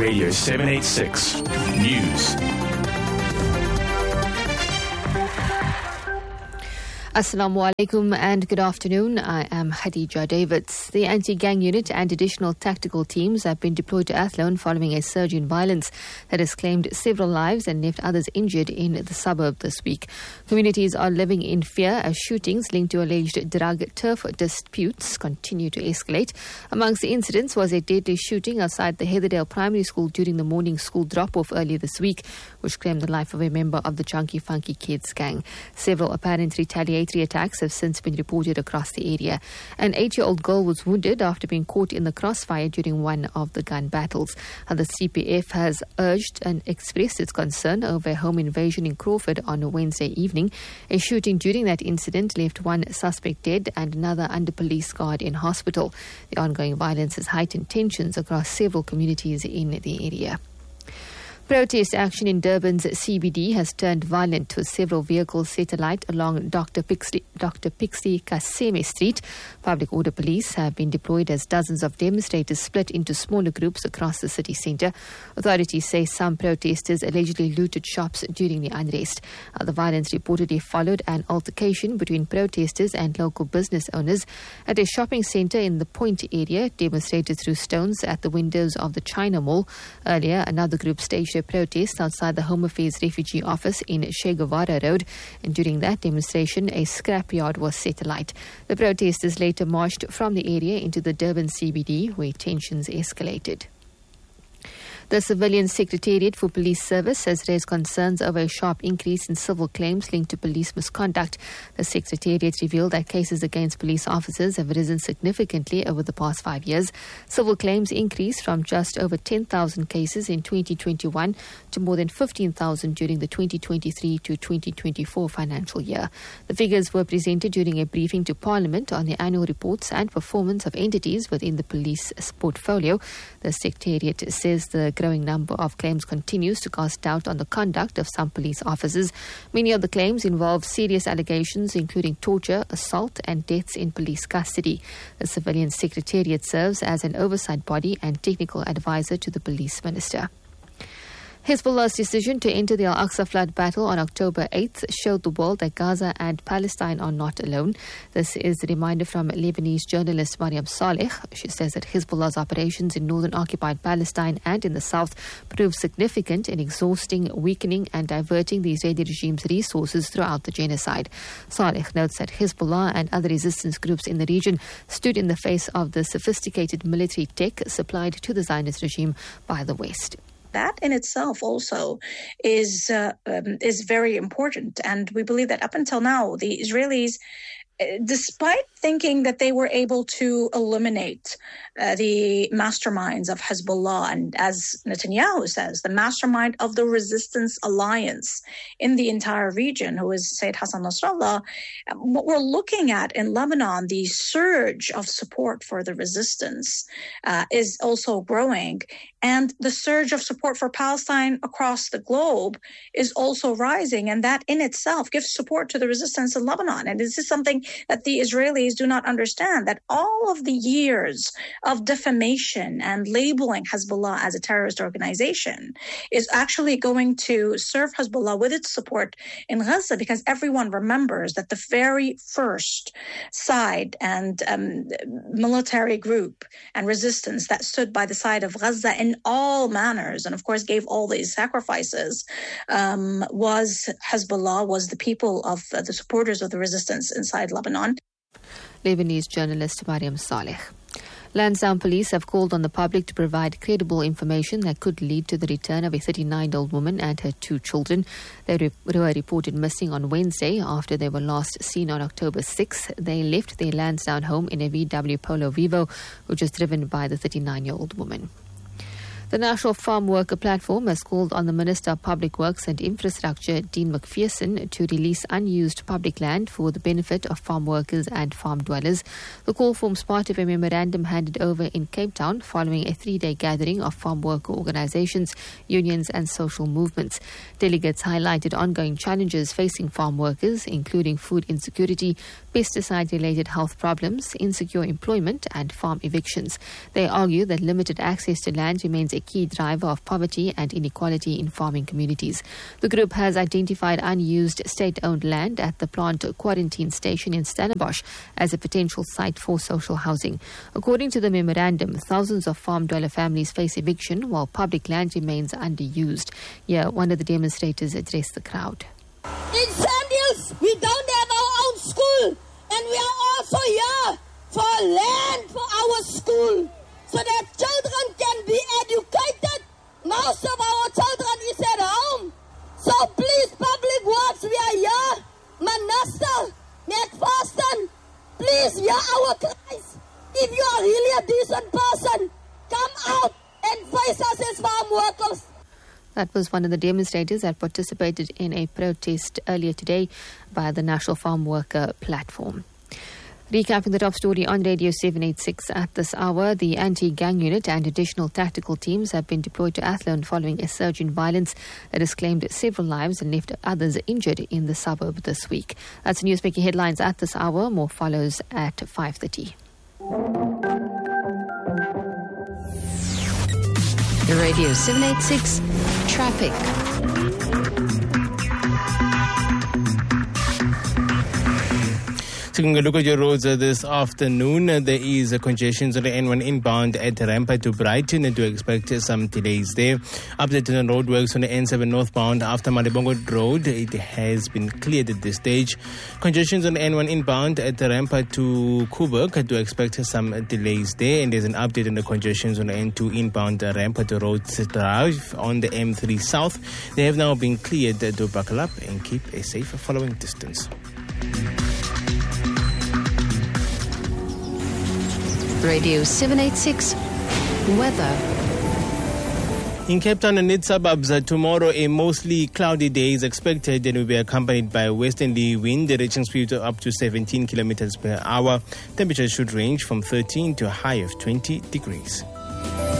Radio 786 News. Assalamu alaikum and good afternoon. I am Khadija Davids. The anti-gang unit and additional tactical teams have been deployed to Athlone following a surge in violence that has claimed several lives and left others injured in the suburb this week. Communities are living in fear as shootings linked to alleged drug turf disputes continue to escalate. Amongst the incidents was a deadly shooting outside the Heatherdale Primary School during the morning school drop-off earlier this week, which claimed the life of a member of the Chunky Funky Kids gang. Several apparent retaliatory attacks have since been reported across the area. An 8-year-old girl was wounded after being caught in the crossfire during one of the gun battles. The CPF has urged and expressed its concern over a home invasion in Crawford on a Wednesday evening. A shooting during that incident left one suspect dead and another under police guard in hospital. The ongoing violence has heightened tensions across several communities in the area. Protest action in Durban's CBD has turned violent with several vehicles set alight along Dr. Pixley Kaseme Street. Public order police have been deployed as dozens of demonstrators split into smaller groups across the city centre. Authorities say some protesters allegedly looted shops during the unrest. The violence reportedly followed an altercation between protesters and local business owners. At a shopping centre in the Point area, demonstrators threw stones at the windows of the China Mall. Earlier, another group staged a protest outside the Home Affairs Refugee Office in Che Guevara Road, and during that demonstration a scrapyard was set alight. The protesters later marched from the area into the Durban CBD where tensions escalated. The Civilian Secretariat for Police Service has raised concerns over a sharp increase in civil claims linked to police misconduct. The Secretariat revealed that cases against police officers have risen significantly over the past 5 years. Civil claims increased from just over 10,000 cases in 2021 to more than 15,000 during the 2023 to 2024 financial year. The figures were presented during a briefing to Parliament on the annual reports and performance of entities within the police portfolio. The Secretariat says the growing number of claims continues to cast doubt on the conduct of some police officers. Many of the claims involve serious allegations including torture, assault and deaths in police custody. The Civilian Secretariat serves as an oversight body and technical advisor to the police minister. Hezbollah's decision to enter the Al-Aqsa flood battle on October 8th showed the world that Gaza and Palestine are not alone. This is a reminder from Lebanese journalist Mariam Saleh. She says that Hezbollah's operations in northern occupied Palestine and in the south proved significant in exhausting, weakening and diverting the Israeli regime's resources throughout the genocide. Saleh notes that Hezbollah and other resistance groups in the region stood in the face of the sophisticated military tech supplied to the Zionist regime by the West. That in itself also is very important. And we believe that up until now, the Israelis, despite thinking that they were able to eliminate the masterminds of Hezbollah, and as Netanyahu says, the mastermind of the resistance alliance in the entire region, who is Sayyid Hassan Nasrallah, what we're looking at in Lebanon, the surge of support for the resistance is also growing. And the surge of support for Palestine across the globe is also rising. And that in itself gives support to the resistance in Lebanon. And this is something that the Israelis do not understand, that all of the years of defamation and labeling Hezbollah as a terrorist organization is actually going to serve Hezbollah with its support in Gaza, because everyone remembers that the very first side and military group and resistance that stood by the side of Gaza in all manners, and of course gave all these sacrifices, was Hezbollah, was the people of the supporters of the resistance inside Lebanon. Lebanese journalist Mariam Saleh. Lansdowne police have called on the public to provide credible information that could lead to the return of a 39-year-old woman and her 2 children. They were reported missing on Wednesday after they were last seen on October 6th. They left their Lansdowne home in a VW Polo Vivo, which was driven by the 39-year-old woman. The National Farm Worker Platform has called on the Minister of Public Works and Infrastructure, Dean McPherson, to release unused public land for the benefit of farm workers and farm dwellers. The call forms part of a memorandum handed over in Cape Town following a 3-day gathering of farm worker organizations, unions and social movements. Delegates highlighted ongoing challenges facing farm workers, including food insecurity, pesticide-related health problems, insecure employment and farm evictions. They argue that limited access to land remains a a key driver of poverty and inequality in farming communities. The group has identified unused state-owned land at the plant quarantine station in Stellenbosch as a potential site for social housing. According to the memorandum, thousands of farm dweller families face eviction while public land remains underused. Here, one of the demonstrators addressed the crowd. In Sandhills, we don't have our own school, and we are also here for land for our school, so that children can be educated. Most of our children is at home. So please, Public Works, we are here. Minister, McPherson, please hear our cries. If you are really a decent person, come out and face us as farm workers. That was one of the demonstrators that participated in a protest earlier today by the National Farm Worker Platform. Recapping the top story on Radio 786 at this hour, the anti-gang unit and additional tactical teams have been deployed to Athlone following a surge in violence that has claimed several lives and left others injured in the suburb this week. That's Newsmaker Headlines at this hour. More follows at 5:30. Radio 786 Traffic. Taking a look at your roads this afternoon, there is a congestion on the N1 inbound at Rampa to Brighton, and to expect some delays there. Updated on roadworks on the N7 northbound after Malibongo Road, it has been cleared at this stage. Congestions on the N1 inbound at Rampa to Kuburg, to expect some delays there. And there's an update on the congestions on the N2 inbound Rampa to Rhodes Drive on the M3 South. They have now been cleared to buckle up and keep a safe following distance. Radio 786 Weather. In Cape Town and its suburbs, tomorrow a mostly cloudy day is expected and will be accompanied by westerly wind reaching speed up to 17 kilometers per hour. Temperatures should range from 13 to a high of 20 degrees.